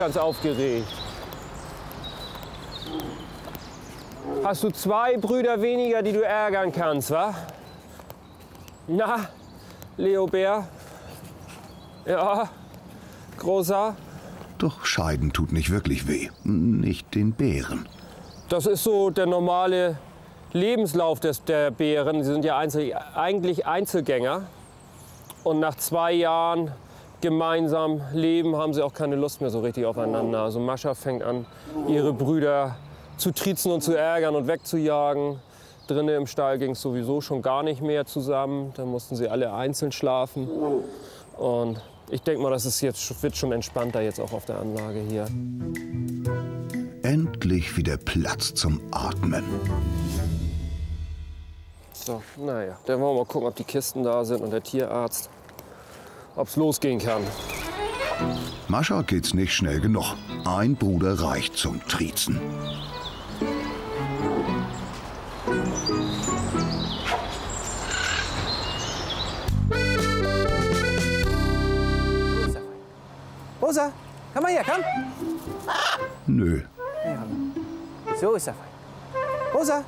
Ganz aufgeregt. Hast du 2 Brüder weniger, die du ärgern kannst, wa? Na, Leo Bär? Ja, Großer? Doch Scheiden tut nicht wirklich weh. Nicht den Bären. Das ist so der normale Lebenslauf der Bären. Sie sind ja eigentlich Einzelgänger. Und nach 2 Jahren gemeinsam leben haben sie auch keine Lust mehr so richtig aufeinander. Also Mascha fängt an, ihre Brüder zu triezen und zu ärgern und wegzujagen. Drinnen im Stall ging es sowieso schon gar nicht mehr zusammen. Da mussten sie alle einzeln schlafen. Und ich denke mal, wird schon entspannter jetzt auch auf der Anlage hier. Endlich wieder Platz zum Atmen. So, naja, dann wollen wir mal gucken, ob die Kisten da sind und der Tierarzt, ob es losgehen kann. Mascha geht's nicht schnell genug. Ein Bruder reicht zum Triezen. Rosa, komm mal her, komm. Nö. So ist er fein. Rosa.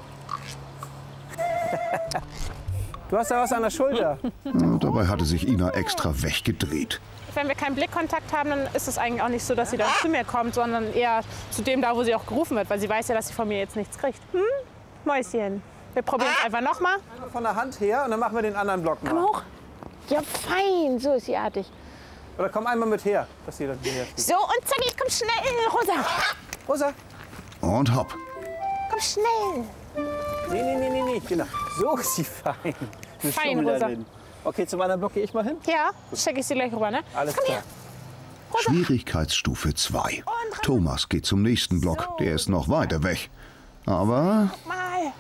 Du hast da was an der Schulter. Ja, dabei hatte sich Ina extra weggedreht. Wenn wir keinen Blickkontakt haben, dann ist es eigentlich auch nicht so, dass sie dann zu mir kommt, sondern eher zu dem da, wo sie auch gerufen wird, weil sie weiß ja, dass sie von mir jetzt nichts kriegt. Mäuschen. Wir probieren es einfach noch mal. Von der Hand her und dann machen wir den anderen Block Komm mal. hoch. Ja, fein. So ist sie artig. Oder komm einmal mit her, dass sie dann hierher fliegt. So, und Zacki, komm schnell, Rosa. Rosa. Und hopp. Komm schnell. Nee, genau. So ist sie fein. Du Fein, Schummellerin. Rosa. Okay, zum anderen Block gehe ich mal hin. Ja, schicke ich sie gleich rüber, ne? Alles komm klar. Her. Schwierigkeitsstufe 2. Thomas geht zum nächsten Block. Der ist noch weiter weg. Aber Mal.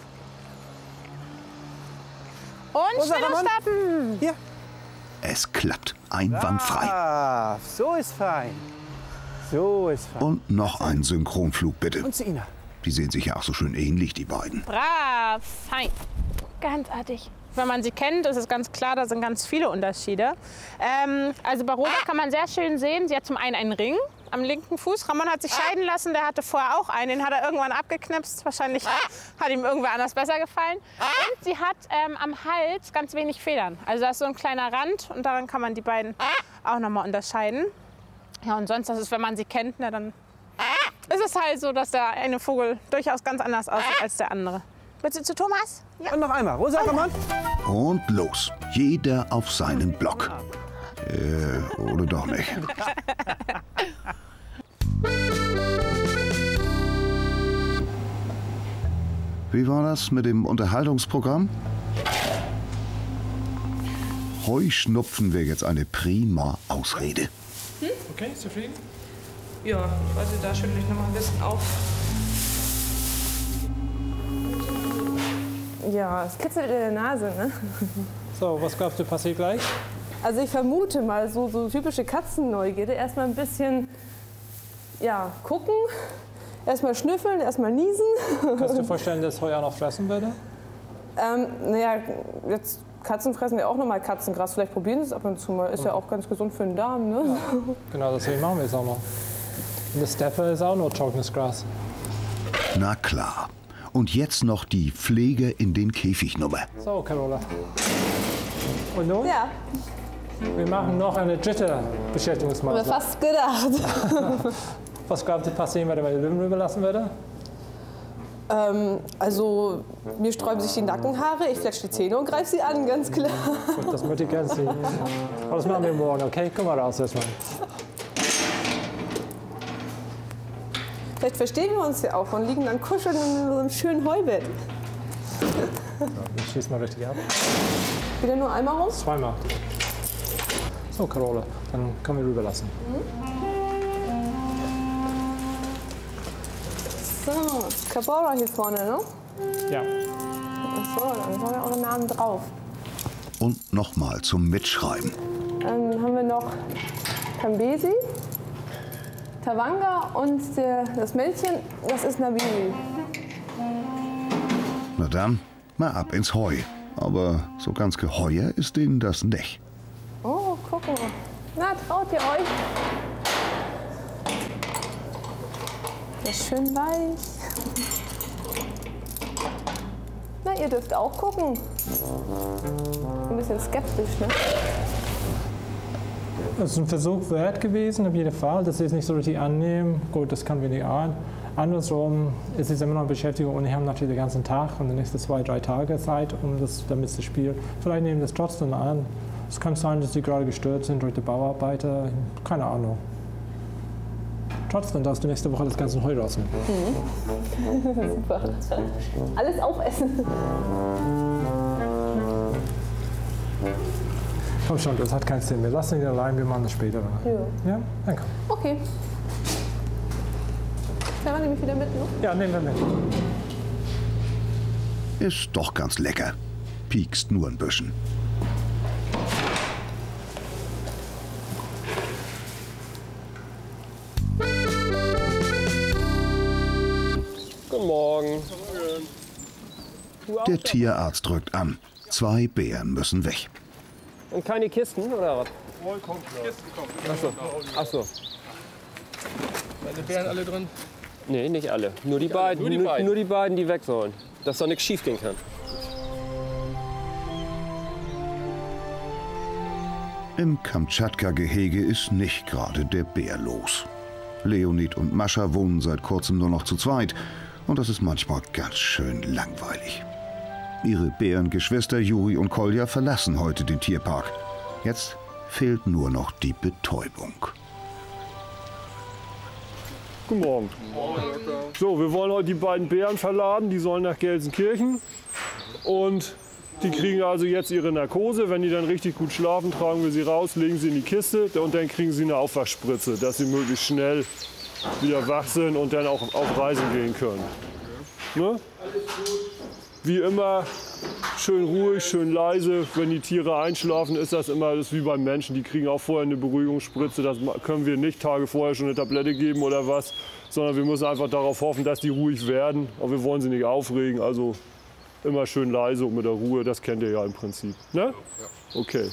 Und Rosa, schnell Ramon. starten. Hier. es klappt. Einwandfrei. Ah, so ist fein. So ist fein. Und noch ein Synchronflug, bitte. Und zu Ina. Die sehen sich ja auch so schön ähnlich, die beiden. Brav, fein. Ganz artig. Wenn man sie kennt, ist es ganz klar, da sind ganz viele Unterschiede. Also bei Rosa kann man sehr schön sehen, sie hat zum einen einen Ring am linken Fuß. Ramon hat sich scheiden lassen, der hatte vorher auch einen, den hat er irgendwann abgeknipst. Wahrscheinlich hat ihm irgendwer anders besser gefallen. Und sie hat am Hals ganz wenig Federn. Also da ist so ein kleiner Rand und daran kann man die beiden auch noch mal unterscheiden. Ja, und sonst, das ist, wenn man sie kennt, ne, dann ist es halt so, dass der eine Vogel durchaus ganz anders aussieht als der andere. Willst du zu Thomas? Ja. Und noch einmal. Rosa, komm an. Und los. Jeder auf seinen Block. Oder doch nicht. Wie war das mit dem Unterhaltungsprogramm? Heuschnupfen wäre jetzt eine prima Ausrede. Okay, zufrieden? Ja, also da schüttle ich noch mal ein bisschen auf. Ja, es kitzelt in der Nase, ne? So, was glaubst du, passiert gleich? Also ich vermute mal, so typische Katzenneugierde. Erstmal ein bisschen, ja, gucken. Erstmal schnüffeln, erstmal niesen. Kannst du dir vorstellen, dass Heu auch noch fressen würde? Naja, jetzt Katzen fressen ja auch noch mal Katzengras. Vielleicht probieren sie es ab und zu mal. Ist ja auch ganz gesund für den Darm, ne? Ja. Genau, deswegen machen wir es auch noch. Und das Steppe ist auch nur trockenes Gras. Na klar. Und jetzt noch die Pflege in den Käfignummer. So, Carola. Und nun? Ja, Wir machen noch eine dritte aber Beschäftigungsmaßnahme. fast gedacht. Was glaubt ihr passieren würde, wenn ich Löwen überlassen würde? Also, mir sträuben sich die Nackenhaare, ich fletsche die Zähne und greife sie an, ganz klar. Gut, das möchte ich gerne sehen. Aber das machen wir morgen, okay? Komm mal raus erstmal. Vielleicht verstehen wir uns ja auch und liegen dann kuscheln in so einem schönen Heubett. Ich schieß mal richtig ab. Wieder nur einmal rum? Zweimal. So, Carola, dann können wir rüberlassen. So, Cabora hier vorne, ne? Ja. So, dann haben wir eure Namen drauf. Und nochmal zum Mitschreiben. Dann haben wir noch Kambesi, Tawanga und das Männchen, das ist Nabili. Na dann, mal ab ins Heu. Aber so ganz geheuer ist denen das nicht. Oh, guck mal. Na, traut ihr euch? Der ist schön weich. Na, ihr dürft auch gucken. Ein bisschen skeptisch, ne? Es ist ein Versuch wert gewesen, auf jeden Fall. Das ist nicht so richtig annehmen. Gut, das kann wir nicht ahnen. Andersrum, es ist immer noch eine Beschäftigung und wir haben natürlich den ganzen Tag und die nächsten 2-3 Tage Zeit, damit zu spielen. Vielleicht nehmen wir das trotzdem an. Es kann sein, dass sie gerade gestört sind durch die Bauarbeiter. Keine Ahnung. Trotzdem darfst du nächste Woche das ganze Heu rausnehmen. Super. Alles aufessen. Komm schon, das hat keinen Sinn. Wir lassen ihn allein, wir machen das später. Ja. Ja? Dann komm. Okay. Können wir nämlich wieder mit, ne? Ja, nehmen wir mit. Ist doch ganz lecker. Piekst nur ein bisschen. Guten Morgen. Der Tierarzt drückt an. 2 Bären müssen weg. Und keine Kisten, oder was? Ach so. Sind die Bären alle drin? Nee, nicht alle. Nur die beiden. Nur die beiden, die weg sollen. Dass da nichts schief gehen kann. Im Kamtschatka-Gehege ist nicht gerade der Bär los. Leonid und Mascha wohnen seit kurzem nur noch zu zweit. Und das ist manchmal ganz schön langweilig. Ihre Bärengeschwister Juri und Kolja verlassen heute den Tierpark. Jetzt fehlt nur noch die Betäubung. Guten Morgen. So, wir wollen heute die beiden Bären verladen. Die sollen nach Gelsenkirchen. Und die kriegen also jetzt ihre Narkose. Wenn die dann richtig gut schlafen, tragen wir sie raus, legen sie in die Kiste. Und dann kriegen sie eine Aufwachspritze, dass sie möglichst schnell wieder wach sind und dann auch auf Reisen gehen können. Ne? Wie immer, schön ruhig, schön leise. Wenn die Tiere einschlafen, ist das immer das ist wie beim Menschen. Die kriegen auch vorher eine Beruhigungsspritze. Das können wir nicht Tage vorher schon eine Tablette geben oder was. Sondern wir müssen einfach darauf hoffen, dass die ruhig werden. Aber wir wollen sie nicht aufregen. Also immer schön leise und mit der Ruhe. Das kennt ihr ja im Prinzip. Ne? Ja. Okay.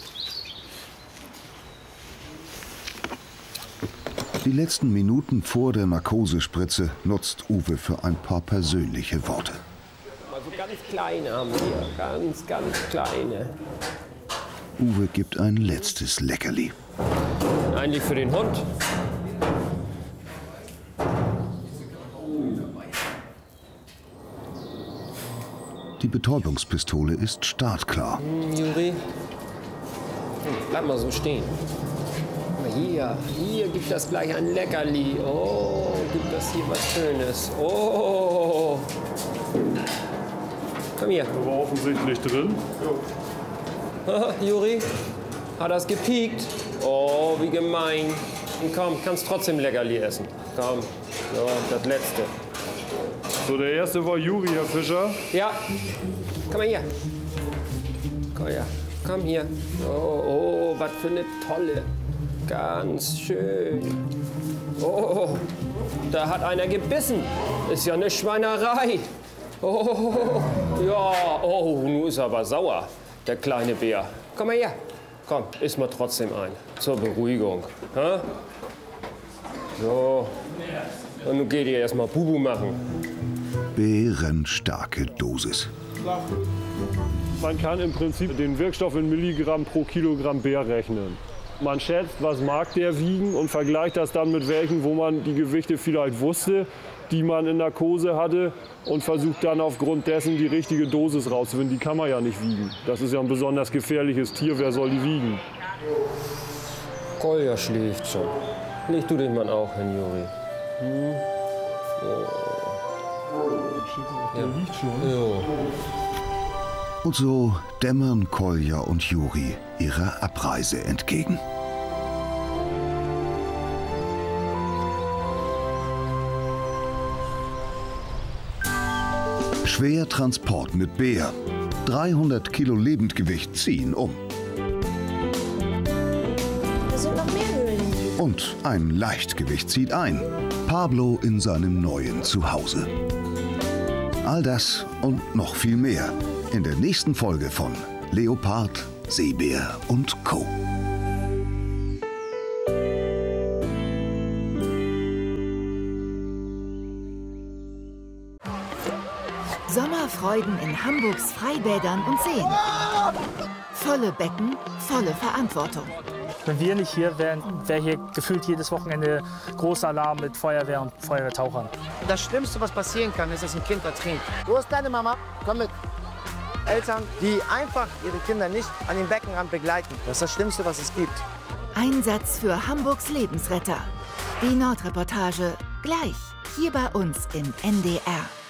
Die letzten Minuten vor der Narkosespritze nutzt Uwe für ein paar persönliche Worte. Also ganz kleine haben wir, ganz kleine. Uwe gibt ein letztes Leckerli. Eigentlich für den Hund. Die Betäubungspistole ist startklar. Juri, bleib mal so stehen. Hier gibt das gleich ein Leckerli. Oh, gibt das hier was Schönes. Oh. Komm hier. Da war offensichtlich drin. Juri, hat das gepiekt? Oh, wie gemein. Und komm, kannst trotzdem Leckerli essen. Komm, so, das letzte. So, der erste war Juri, Herr Fischer. Ja, komm mal hier. Komm her, komm hier. Oh, was für eine tolle. Ganz schön. Oh, da hat einer gebissen. Ist ja eine Schweinerei. Oh, ja, oh, nun ist er aber sauer, der kleine Bär. Komm mal her. Komm, iss mal trotzdem ein. Zur Beruhigung. Ha? So. Und nun geht ihr erstmal Bubu machen. Bärenstarke Dosis. Man kann im Prinzip den Wirkstoff in Milligramm pro Kilogramm Bär rechnen. Man schätzt, was mag der wiegen und vergleicht das dann mit welchen, wo man die Gewichte vielleicht wusste, die man in Narkose hatte und versucht dann aufgrund dessen die richtige Dosis rauszufinden. Die kann man ja nicht wiegen. Das ist ja ein besonders gefährliches Tier. Wer soll die wiegen? Kolja schläft schon. Leg du dich mal auch hin, Juri. Der liegt schon. Jo. Und so dämmern Kolja und Juri ihrer Abreise entgegen. Schwertransport mit Bär. 300 Kilo Lebendgewicht ziehen um. Da sind noch mehr Höhlen. Und ein Leichtgewicht zieht ein. Pablo in seinem neuen Zuhause. All das und noch viel mehr in der nächsten Folge von Leopard, Seebär und Co. Sommerfreuden in Hamburgs Freibädern und Seen. Volle Becken, volle Verantwortung. Wenn wir nicht hier wären, wäre hier gefühlt jedes Wochenende großer Alarm mit Feuerwehr und Feuerwehrtauchern. Das Schlimmste, was passieren kann, ist, dass ein Kind ertrinkt. Wo ist deine Mama? Komm mit. Eltern, die einfach ihre Kinder nicht an den Beckenrand begleiten. Das ist das Schlimmste, was es gibt. Einsatz für Hamburgs Lebensretter. Die Nordreportage gleich hier bei uns im NDR.